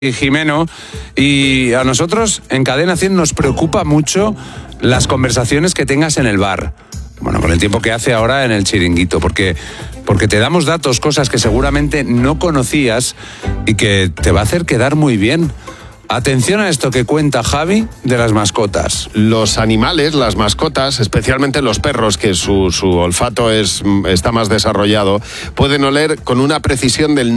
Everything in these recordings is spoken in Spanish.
y Jimeno, y a nosotros en Cadena 100 nos preocupa mucho las conversaciones que tengas en el bar. Bueno, con el tiempo que hace ahora en el chiringuito, porque te damos datos, cosas que seguramente no conocías y que te va a hacer quedar muy bien. Atención a esto que cuenta Javi de las mascotas. Los animales, las mascotas, especialmente los perros, que su olfato está más desarrollado, pueden oler con una precisión del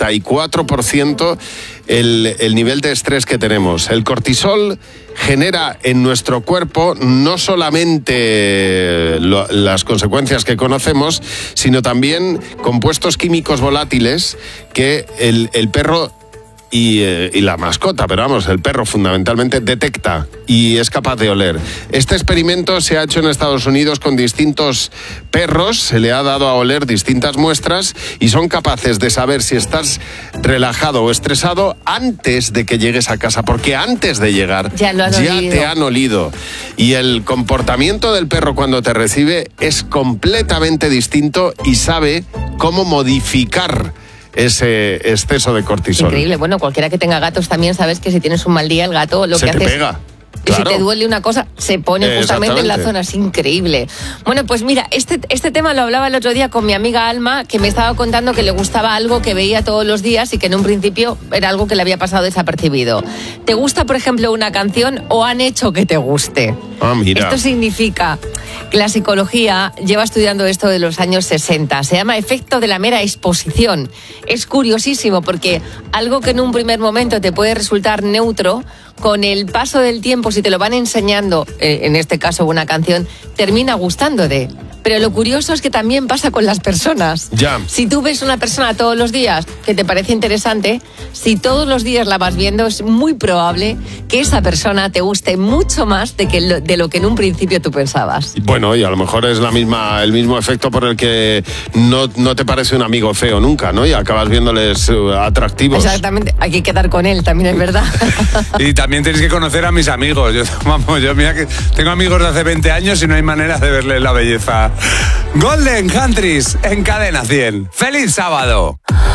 94% el nivel de estrés que tenemos. El cortisol genera en nuestro cuerpo no solamente las consecuencias que conocemos, sino también compuestos químicos volátiles que el perro y la mascota, pero vamos, el perro fundamentalmente detecta y es capaz de oler. Este experimento se ha hecho en Estados Unidos con distintos perros, se le ha dado a oler distintas muestras y son capaces de saber si estás relajado o estresado antes de que llegues a casa, porque antes de llegar ya te han olido. Y el comportamiento del perro cuando te recibe es completamente distinto y sabe cómo modificar ese exceso de cortisol. Increíble. Bueno, cualquiera que tenga gatos también sabes que si tienes un mal día, el gato lo que hace es... pega. Y claro, si te duele una cosa, se pone justamente en la zona. Es increíble. Bueno, pues mira, este tema lo hablaba el otro día con mi amiga Alma, que me estaba contando que le gustaba algo que veía todos los días y que en un principio era algo que le había pasado desapercibido. ¿Te gusta, por ejemplo, una canción o han hecho que te guste? Ah, mira. Esto significa que la psicología lleva estudiando esto de los años 60. Se llama efecto de la mera exposición. Es curiosísimo porque algo que en un primer momento te puede resultar neutro, con el paso del tiempo, si te lo van enseñando, en este caso una canción, termina gustándote. Pero lo curioso es que también pasa con las personas. Ya. Si tú ves una persona todos los días que te parece interesante, si todos los días la vas viendo, es muy probable que esa persona te guste mucho más de lo que en un principio tú pensabas. Bueno, y a lo mejor es el mismo efecto por el que no te parece un amigo feo nunca, ¿no? Y acabas viéndoles atractivos. Exactamente, hay que quedar con él, también es verdad. Y también tienes que conocer a mis amigos. Yo mira que tengo amigos de hace 20 años y no hay manera de verles la belleza. Golden Countries en Cadena 100. ¡Feliz sábado!